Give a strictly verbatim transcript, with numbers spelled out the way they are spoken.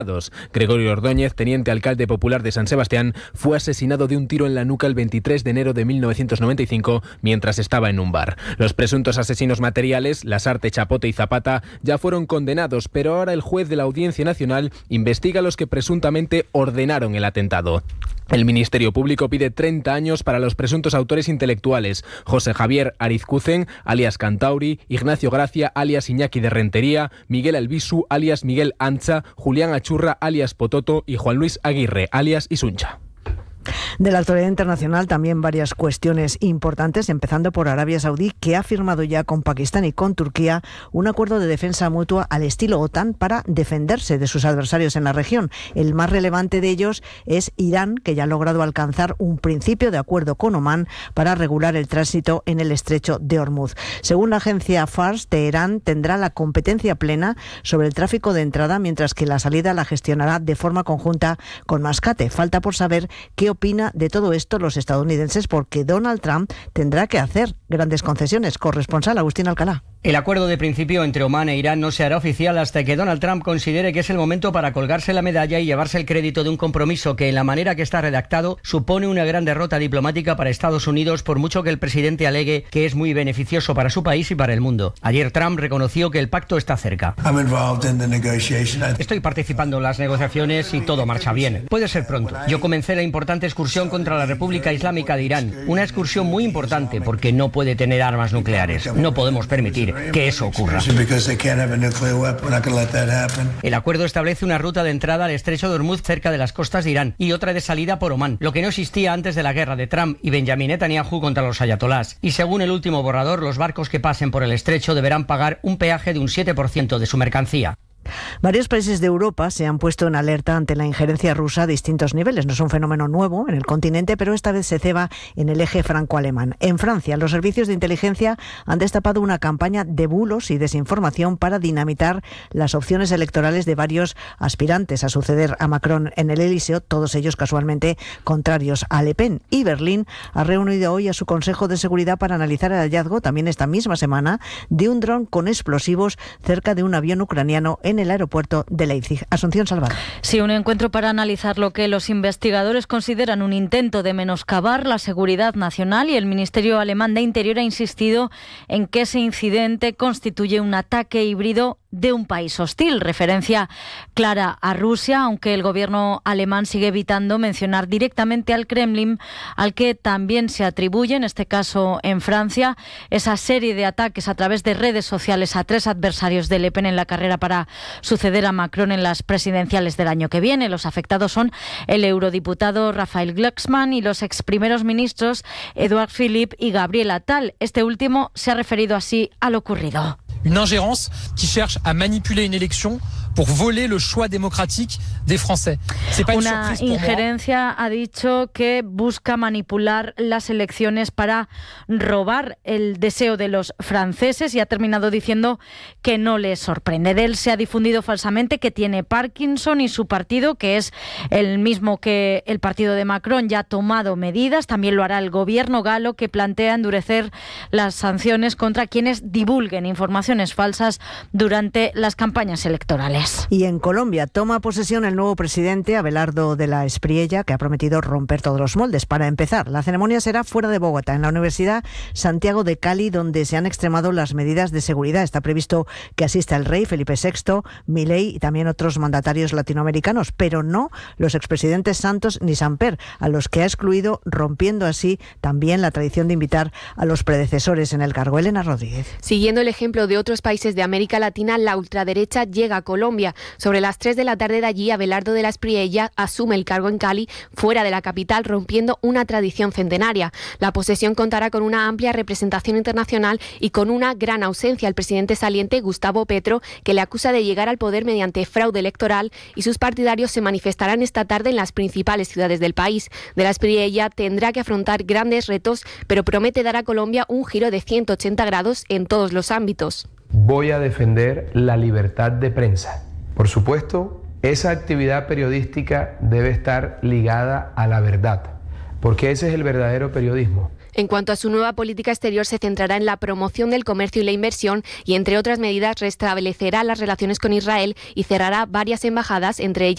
Gregorio Ordóñez, teniente alcalde popular de San Sebastián, fue asesinado de un tiro en la nuca el veintitrés de enero de mil novecientos noventa y cinco mientras estaba en un bar. Los presuntos asesinos materiales, Lasarte, Chapote y Zapata, ya fueron condenados, pero ahora el juez de la Audiencia Nacional investiga a los que presuntamente ordenaron el atentado. El Ministerio Público pide treinta años para los presuntos autores intelectuales: José Javier Arizcuzen, alias Cantauri, Ignacio Gracia, alias Iñaki de Rentería, Miguel Albisu, alias Miguel Ancha, Julián Achurra, alias Pototo, y Juan Luis Aguirre, alias Isuncha. De la actualidad internacional también varias cuestiones importantes, empezando por Arabia Saudí, que ha firmado ya con Pakistán y con Turquía un acuerdo de defensa mutua al estilo OTAN para defenderse de sus adversarios en la región. El más relevante de ellos es Irán, que ya ha logrado alcanzar un principio de acuerdo con Omán para regular el tránsito en el estrecho de Hormuz. Según la agencia Fars, Teherán tendrá la competencia plena sobre el tráfico de entrada, mientras que la salida la gestionará de forma conjunta con Mascate. Falta por saber qué opina de todo esto los estadounidenses, porque Donald Trump tendrá que hacer grandes concesiones. Corresponsal Agustín Alcalá. El acuerdo de principio entre Omán e Irán no se hará oficial hasta que Donald Trump considere que es el momento para colgarse la medalla y llevarse el crédito de un compromiso que, en la manera que está redactado, supone una gran derrota diplomática para Estados Unidos, por mucho que el presidente alegue que es muy beneficioso para su país y para el mundo. Ayer Trump reconoció que el pacto está cerca. Estoy participando en las negociaciones y todo marcha bien. Puede ser pronto. Yo comencé la importante excursión contra la República Islámica de Irán. Una excursión muy importante porque no puede tener armas nucleares. No podemos permitir que eso ocurra. El acuerdo establece una ruta de entrada al estrecho de Hormuz cerca de las costas de Irán y otra de salida por Omán, lo que no existía antes de la guerra de Trump y Benjamin Netanyahu contra los ayatolás. Y según el último borrador, los barcos que pasen por el estrecho deberán pagar un peaje de un siete por ciento de su mercancía. Varios países de Europa se han puesto en alerta ante la injerencia rusa a distintos niveles. No es un fenómeno nuevo en el continente, pero esta vez se ceba en el eje franco-alemán. En Francia, los servicios de inteligencia han destapado una campaña de bulos y desinformación para dinamitar las opciones electorales de varios aspirantes a suceder a Macron en el Elíseo, todos ellos casualmente contrarios a Le Pen. Y Berlín ha reunido hoy a su Consejo de Seguridad para analizar el hallazgo, también esta misma semana, de un dron con explosivos cerca de un avión ucraniano en el aeropuerto de Leipzig. Asunción Salvador. Sí, un encuentro para analizar lo que los investigadores consideran un intento de menoscabar la seguridad nacional, y el Ministerio Alemán de Interior ha insistido en que ese incidente constituye un ataque híbrido de un país hostil, referencia clara a Rusia, aunque el gobierno alemán sigue evitando mencionar directamente al Kremlin, al que también se atribuye, en este caso en Francia, esa serie de ataques a través de redes sociales a tres adversarios de Le Pen en la carrera para suceder a Macron en las presidenciales del año que viene. Los afectados son el eurodiputado Raphael Glucksmann y los ex primeros ministros Edouard Philippe y Gabriel Attal. Este último se ha referido así a lo ocurrido. Une ingérence qui cherche à manipuler une élection pour voler le choix démocratique des Français. C'est pas une Una surprise pour moi. injerencia, ha dicho, que busca manipular las elecciones para robar el deseo de los franceses, y ha terminado diciendo que no les sorprende. De él se ha difundido falsamente que tiene Parkinson, y su partido, que es el mismo que el partido de Macron, ya ha tomado medidas. También lo hará el gobierno galo, que plantea endurecer las sanciones contra quienes divulguen informaciones falsas durante las campañas electorales. Y en Colombia toma posesión el nuevo presidente, Abelardo de la Espriella, que ha prometido romper todos los moldes. Para empezar, la ceremonia será fuera de Bogotá, en la Universidad Santiago de Cali, donde se han extremado las medidas de seguridad. Está previsto que asista el rey Felipe sexto, Milei y también otros mandatarios latinoamericanos, pero no los expresidentes Santos ni Samper, a los que ha excluido, rompiendo así también la tradición de invitar a los predecesores en el cargo. Elena Rodríguez. Siguiendo el ejemplo de otros países de América Latina, la ultraderecha llega a Colombia. Sobre las tres de la tarde de allí, Abelardo de la Espriella asume el cargo en Cali, fuera de la capital, rompiendo una tradición centenaria. La posesión contará con una amplia representación internacional y con una gran ausencia: el presidente saliente, Gustavo Petro, que le acusa de llegar al poder mediante fraude electoral, y sus partidarios se manifestarán esta tarde en las principales ciudades del país. De la Espriella tendrá que afrontar grandes retos, pero promete dar a Colombia un giro de ciento ochenta grados en todos los ámbitos. Voy a defender la libertad de prensa. Por supuesto, esa actividad periodística debe estar ligada a la verdad, porque ese es el verdadero periodismo. En cuanto a su nueva política exterior, se centrará en la promoción del comercio y la inversión y, entre otras medidas, restablecerá las relaciones con Israel y cerrará varias embajadas, entre ellas